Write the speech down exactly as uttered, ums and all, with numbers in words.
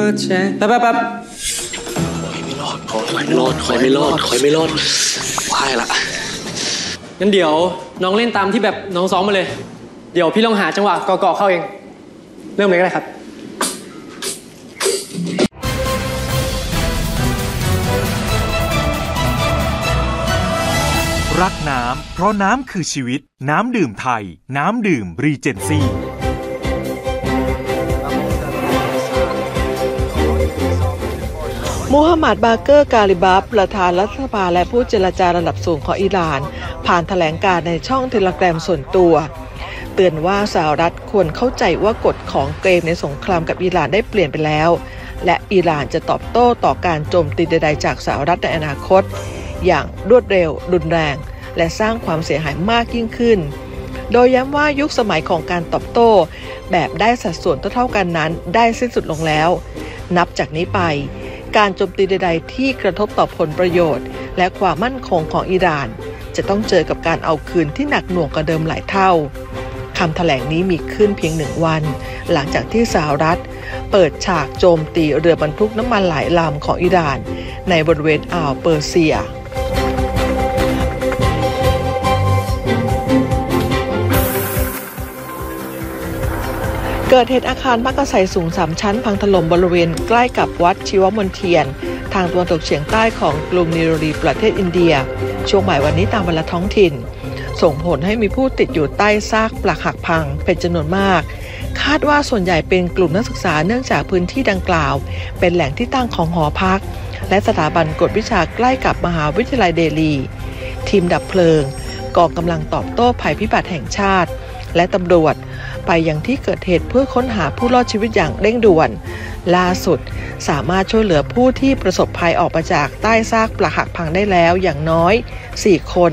ใจแป๊บแป๊บแป๊บไม่รอดคอยไม่รอดคอยไม่รอดคอยไม่รอดว่ายละงั้นเดี๋ยวน้องเล่นตามที่แบบน้องซ้อมมาเลยเดี๋ยวพี่ลองหาจังหวะเกาะๆเข้าเองเริ่มเลยก็ได้ครับรักน้ำเพราะน้ำคือชีวิตน้ำดื่มไทยน้ำดื่มรีเจนซี่มูฮัมหมัด บาเกอร์ กาลิบัฟประธานรัฐสภาและผู้เจรจาระดับสูงของอิหร่านผ่านแถลงการณ์ในช่องเทเลแกรมส่วนตัวเตือนว่าสหรัฐควรเข้าใจว่ากฎของเกมในสงครามกับอิหร่านได้เปลี่ยนไปแล้วและอิหร่านจะตอบโต้ต่อการโจมตีใดๆจากสหรัฐในอนาคตอย่างรวดเร็วรุนแรงและสร้างความเสียหายมากยิ่งขึ้นโดยย้ำว่ายุคสมัยของการตอบโต้แบบได้สัดส่วนเท่าๆกันนั้นได้สิ้นสุดลงแล้วนับจากนี้ไปการโจมตีใดๆที่กระทบต่อผลประโยชน์และความมั่นคงของอิหร่านจะต้องเจอกับการเอาคืนที่หนักหน่วงกว่าเดิมหลายเท่าคำแถลงนี้มีขึ้นเพียงหนึ่งวันหลังจากที่สหรัฐเปิดฉากโจมตีเรือบรรทุกน้ำมันหลายลำของอิหร่านในบริเวณอ่าวเปอร์เซียเกิดเหตุอาคารมักกะไซสูงสามชั้นพังถล่มบริเวณใกล้กับวัดชิวมนเทียนทางตะวันตกเฉียงใต้ของกรุงนิโรธีประเทศอินเดียช่วงบ่ายวันนี้ตามเวลาท้องถิ่นส่งผลให้มีผู้ติดอยู่ใต้ซากปรักหักพังเป็นจำนวนมากคาดว่าส่วนใหญ่เป็นกลุ่มนักศึกษาเนื่องจากพื้นที่ดังกล่าวเป็นแหล่งที่ตั้งของหอพักและสถาบันกวดวิชาใกล้กับมหาวิทยาลัยเดลีทีมดับเพลิงกองกำลังตอบโต้ภัยพิบัติแห่งชาติและตำรวจไปยังที่เกิดเหตุเพื่อค้นหาผู้รอดชีวิตอย่างเร่งด่วนล่าสุดสามารถช่วยเหลือผู้ที่ประสบภัยออกมาจากใต้ซากปรักหักพังได้แล้วอย่างน้อยสี่คน